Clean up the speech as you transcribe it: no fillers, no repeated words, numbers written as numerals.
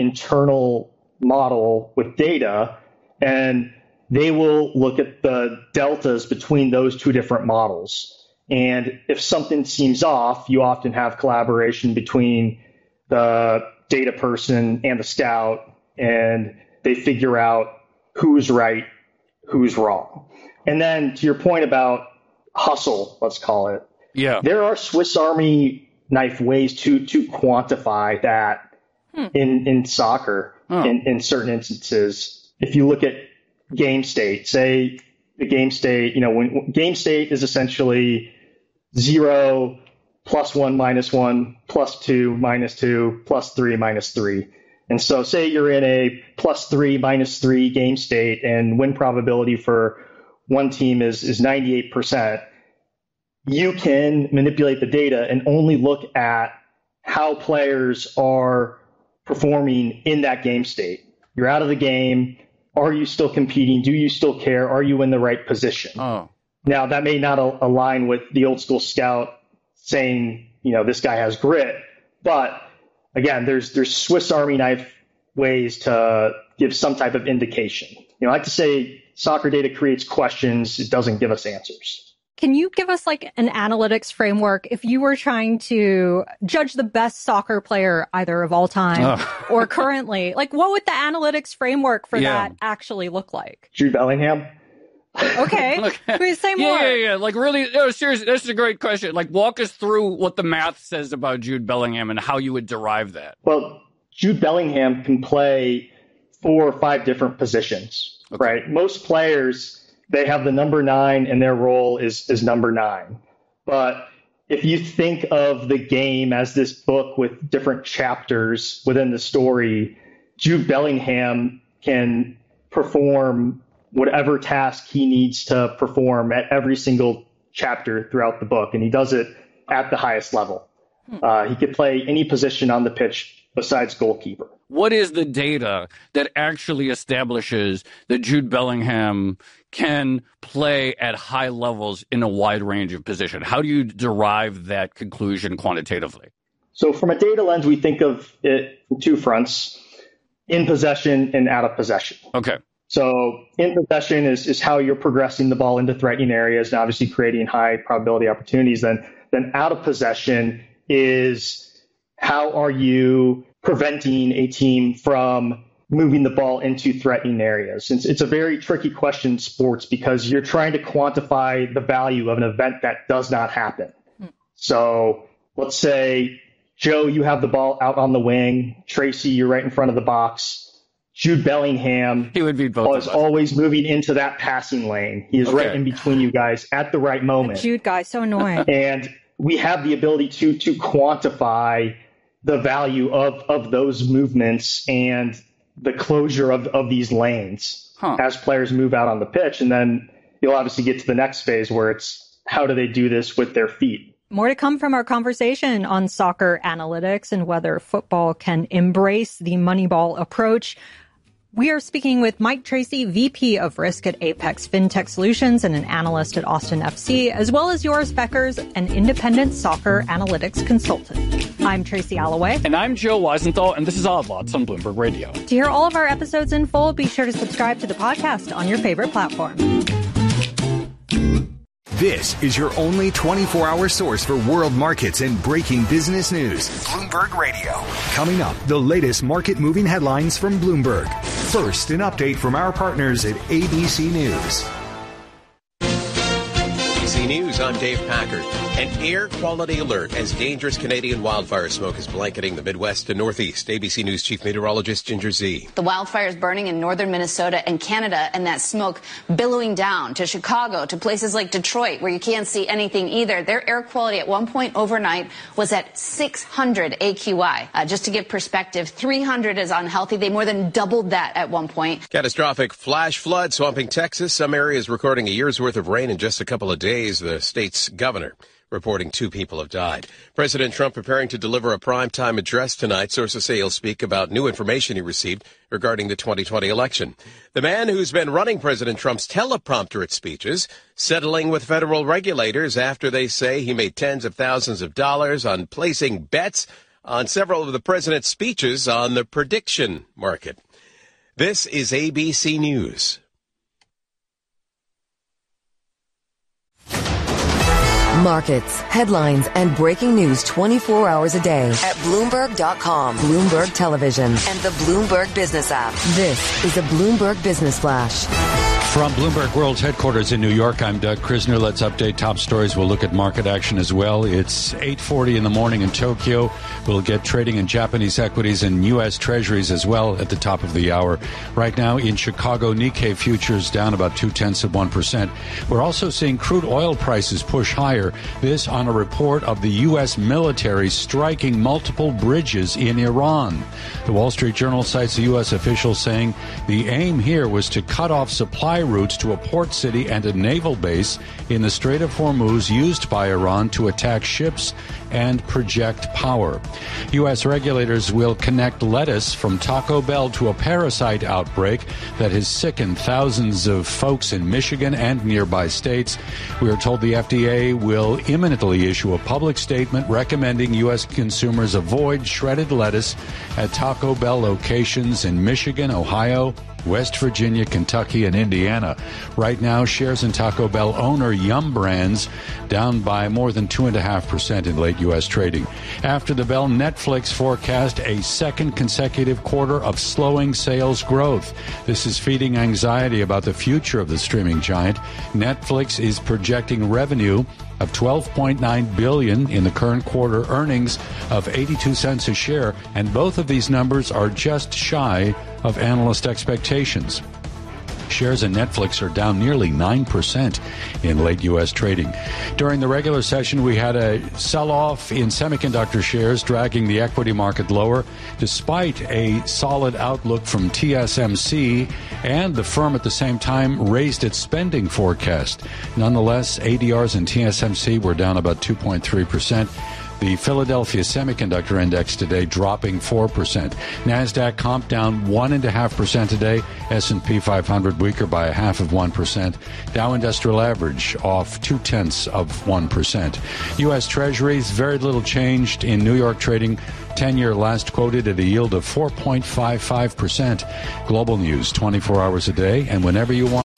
internal model with data, and they will look at the deltas between those two different models. And if something seems off, you often have collaboration between the data person and the scout, and they figure out who's right, who's wrong. And then to your point about hustle, let's call it. Yeah. There are Swiss Army knife ways to quantify that in soccer in certain instances. If you look at game state, say the game state, when game state is essentially 0, +1, -1, +2, -2, +3, -3. And so say you're in a +3, -3 game state and win probability for one team is 98%. You can manipulate the data and only look at how players are performing in that game state. You're out of the game. Are you still competing? Do you still care? Are you in the right position? Oh. Now, that may not align with the old school scout saying, this guy has grit. But again, there's Swiss Army knife ways to give some type of indication. I like to say soccer data creates questions. It doesn't give us answers. Can you give us like an analytics framework if you were trying to judge the best soccer player either of all time or currently? Like, what would the analytics framework for that actually look like? Jude Bellingham. Okay. Please say more. Yeah. Like, really, seriously, this is a great question. Like, walk us through what the math says about Jude Bellingham and how you would derive that. Well, Jude Bellingham can play 4 or 5 different positions, right? Most players, they have the number 9 and their role is number 9. But if you think of the game as this book with different chapters within the story, Jude Bellingham can perform whatever task he needs to perform at every single chapter throughout the book. And he does it at the highest level. He could play any position on the pitch besides goalkeeper. What is the data that actually establishes that Jude Bellingham can play at high levels in a wide range of positions? How do you derive that conclusion quantitatively? So from a data lens, we think of it from 2 fronts, in possession and out of possession. Okay. So in possession is how you're progressing the ball into threatening areas and obviously creating high probability opportunities. Then out of possession is how are you preventing a team from moving the ball into threatening areas. It's a very tricky question in sports because you're trying to quantify the value of an event that does not happen. So let's say, Joe, you have the ball out on the wing. Tracy, you're right in front of the box. Jude Bellingham he would be both is always moving into that passing lane. He is right in between you guys at the right moment. The Jude guy, so annoying. And we have the ability to quantify the value of those movements and the closure of these lanes as players move out on the pitch. And then you'll obviously get to the next phase where it's how do they do this with their feet? More to come from our conversation on soccer analytics and whether football can embrace the Moneyball approach. We are speaking with Mike Tracy, VP of Risk at Apex FinTech Solutions and an analyst at Austin FC, as well as Joris Beckers, an independent soccer analytics consultant. I'm Tracy Alloway. And I'm Joe Weisenthal, and this is Odd Lots on Bloomberg Radio. To hear all of our episodes in full, be sure to subscribe to the podcast on your favorite platform. This is your only 24-hour source for world markets and breaking business news. Bloomberg Radio. Coming up, the latest market-moving headlines from Bloomberg. First, an update from our partners at ABC News. ABC News, I'm Dave Packard. An air quality alert as dangerous Canadian wildfire smoke is blanketing the Midwest and Northeast. ABC News Chief Meteorologist Ginger Zee. The wildfires burning in northern Minnesota and Canada, and that smoke billowing down to Chicago, to places like Detroit, where you can't see anything either. Their air quality at one point overnight was at 600 AQI. Just to give perspective, 300 is unhealthy. They more than doubled that at one point. Catastrophic flash flood swamping Texas. Some areas recording a year's worth of rain in just a couple of days. The state's governor reporting 2 people have died. President Trump preparing to deliver a primetime address tonight. Sources say he'll speak about new information he received regarding the 2020 election. The man who's been running President Trump's teleprompter at speeches, settling with federal regulators after they say he made tens of thousands of dollars on placing bets on several of the president's speeches on the prediction market. This is ABC News. Markets, headlines, and breaking news 24 hours a day at Bloomberg.com, Bloomberg Television, and the Bloomberg Business app. This is a Bloomberg Business Flash. From Bloomberg World's headquarters in New York, I'm Doug Krisner. Let's update top stories. We'll look at market action as well. It's 8:40 in the morning in Tokyo. We'll get trading in Japanese equities and U.S. Treasuries as well at the top of the hour. Right now in Chicago, Nikkei futures down about 0.2%. We're also seeing crude oil prices push higher. This on a report of the U.S. military striking multiple bridges in Iran. The Wall Street Journal cites the U.S. officials saying the aim here was to cut off supply routes to a port city and a naval base in the Strait of Hormuz used by Iran to attack ships and project power. U.S. regulators will connect lettuce from Taco Bell to a parasite outbreak that has sickened thousands of folks in Michigan and nearby states. We are told the FDA will imminently issue a public statement recommending U.S. consumers avoid shredded lettuce at Taco Bell locations in Michigan, Ohio, West Virginia, Kentucky, and Indiana. Right now, shares in Taco Bell owner Yum Brands down by more than 2.5% in late U.S. trading. After the bell, Netflix forecast a second consecutive quarter of slowing sales growth. This is feeding anxiety about the future of the streaming giant. Netflix is projecting revenue of $12.9 billion in the current quarter, earnings of 82 cents a share, and both of these numbers are just shy of analyst expectations. Shares in Netflix are down nearly 9% in late U.S. trading. During the regular session, we had a sell-off in semiconductor shares, dragging the equity market lower, despite a solid outlook from TSMC, and the firm at the same time raised its spending forecast. Nonetheless, ADRs in TSMC were down about 2.3%. The Philadelphia Semiconductor Index today dropping 4%. NASDAQ comp down 1.5% today. S&P 500 weaker by 0.5%. Dow Industrial Average off 0.2%. U.S. Treasuries, very little changed in New York trading. 10-year last quoted at a yield of 4.55%. Global news 24 hours a day and whenever you want.